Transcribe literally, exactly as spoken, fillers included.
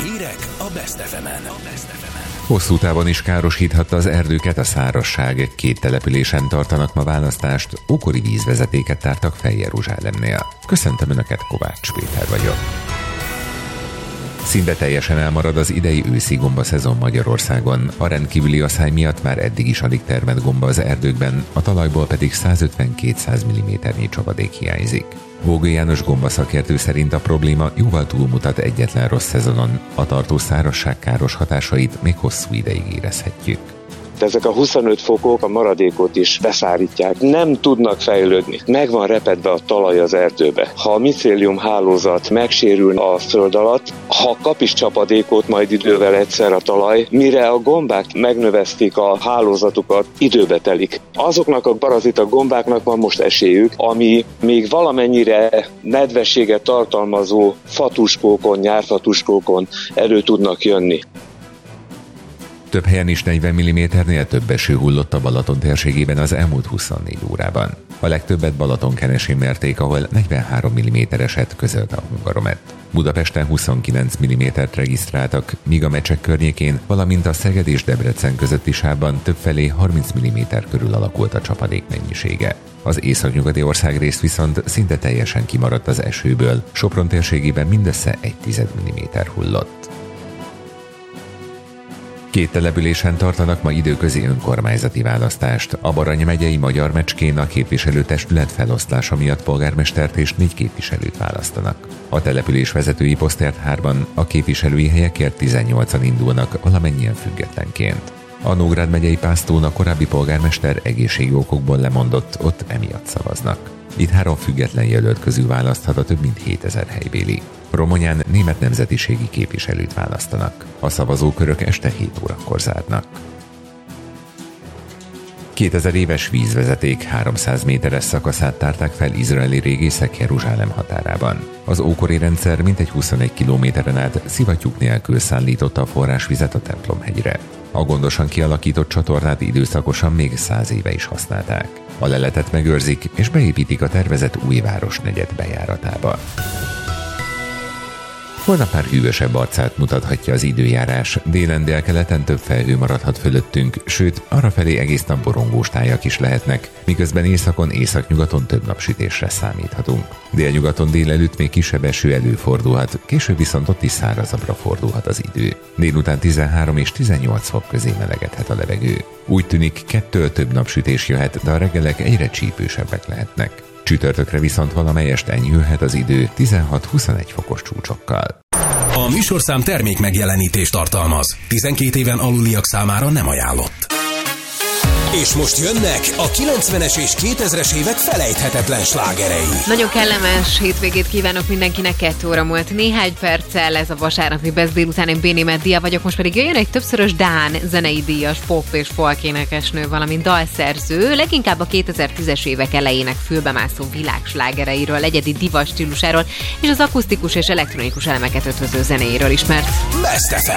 Hírek a Best ef emen. Hosszú távon is károsíthatta az erdőket a szárazság. Két településen tartanak ma választást, ókori vízvezetéket tártak fel Jeruzsálemnél. Köszöntöm Önöket, Kovács Péter vagyok. Szinte teljesen elmarad az idei őszi gombaszezon Magyarországon. A rendkívüli asszály miatt már eddig is alig termett gomba az erdőkben, a talajból pedig százötven-kétszáz milliméternyi csapadék hiányzik. Vógő János gombaszakértő szerint a probléma jóval túlmutat egyetlen rossz szezonon. A tartós szárazság káros hatásait még hosszú ideig érezhetjük. Ezek a huszonöt fokok a maradékot is beszárítják, nem tudnak fejlődni. Meg van repedve a talaj az erdőbe. Ha a micélium hálózat megsérül a föld alatt, ha kap is csapadékot majd idővel egyszer a talaj, mire a gombák megnövesztik a hálózatukat, időbe telik. Azoknak a parazita gombáknak van most esélyük, ami még valamennyire nedvességet tartalmazó fatuskókon, nyárfatuskókon elő tudnak jönni. Több helyen is negyven milliméternél több eső hullott a Balaton térségében az elmúlt huszonnégy órában. A legtöbbet Balatonkeresén mérték, ahol negyvenhárom milliméter esett, közölte a Hungaromet. Budapesten huszonkilenc millimétert regisztráltak, míg a Mecsek környékén, valamint a Szeged és Debrecen közötti sávban többfelé harminc milliméter körül alakult a csapadék mennyisége. Az északnyugati országrészt viszont szinte teljesen kimaradt az esőből, Sopron térségében mindössze egy tized milliméter hullott. Két településen tartanak ma időközi önkormányzati választást. A Barany megyei Magyar Mecskén a képviselőtestület feloszlása miatt polgármestert és négy képviselőt választanak. A település vezetői posztért hárman, a képviselői helyekért tizennyolcan indulnak, valamennyien függetlenként. A Nógrád megyei Pásztón a korábbi polgármester egészségi okokból lemondott, ott emiatt szavaznak. Itt három független jelölt közül választhat a több mint hétezer helybéli. Romonyán német nemzetiségi képviselőt választanak. A szavazókörök este hét órakor zárnak. kétezer éves vízvezeték háromszáz méteres szakaszát tárták fel izraeli régészek Jeruzsálem határában. Az ókori rendszer mintegy huszonegy kilométeren át szivattyúk nélkül szállította a forrásvizet a templomhegyre. A gondosan kialakított csatornát időszakosan még száz éve is használták. A leletet megőrzik és beépítik a tervezett új városnegyed bejáratába. Holnap már hűvösebb arcát mutathatja az időjárás, délen délkeleten több felhő maradhat fölöttünk, sőt, arrafelé egész nap borongós tájak is lehetnek, miközben északon, északnyugaton több napsütésre számíthatunk. Délnyugaton délelőtt még kisebb eső előfordulhat, később viszont ott is szárazabbra fordulhat az idő. Délután tizenhárom és tizennyolc fok közé melegedhet a levegő. Úgy tűnik, kettől több napsütés jöhet, de a reggelek egyre csípősebbek lehetnek. Csütörtökre viszont valamelyest enyhülhet az idő tizenhat-huszonegy fokos csúcsokkal. A műsorszám termék megjelenítést tartalmaz. tizenkét éven aluliak számára nem ajánlott. És most jönnek a kilencvenes és kétezres évek felejthetetlen slágerei. Nagyon kellemes hétvégét kívánok mindenkinek, kettő óra múlt néhány perccel, ez a vasárnapi Best délután, én B. Németh Dia vagyok, most pedig jöjjön egy többszörös dán zenei díjas pop és folk énekesnő, valamint dalszerző, leginkább a kétezer-tízes évek elejének fülbemászó világslágereiről, egyedi diva stílusáról és az akusztikus és elektronikus elemeket ötvöző zenéjéről ismert. Best ef em.